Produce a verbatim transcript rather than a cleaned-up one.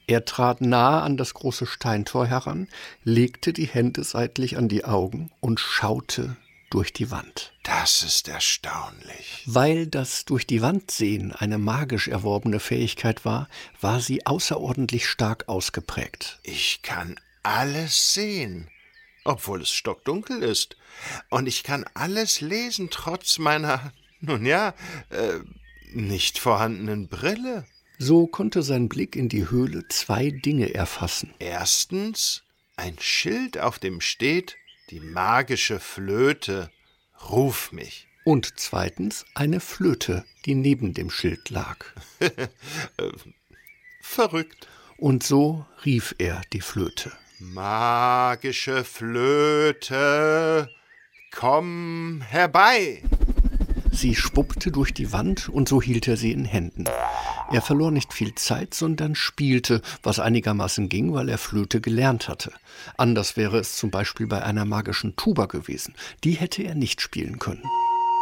Er trat nahe an das große Steintor heran, legte die Hände seitlich an die Augen und schaute durch die Wand. Das ist erstaunlich. Weil das durch die Wand sehen eine magisch erworbene Fähigkeit war, war sie außerordentlich stark ausgeprägt. Ich kann alles sehen, obwohl es stockdunkel ist. Und ich kann alles lesen, trotz meiner, nun ja, äh, nicht vorhandenen Brille. So konnte sein Blick in die Höhle zwei Dinge erfassen. Erstens ein Schild, auf dem steht: Die magische Flöte, ruf mich. Und zweitens eine Flöte, die neben dem Schild lag. Verrückt. Und so rief er die Flöte. Magische Flöte, komm herbei! Sie schwuppte durch die Wand und so hielt er sie in Händen. Er verlor nicht viel Zeit, sondern spielte, was einigermaßen ging, weil er Flöte gelernt hatte. Anders wäre es zum Beispiel bei einer magischen Tuba gewesen. Die hätte er nicht spielen können.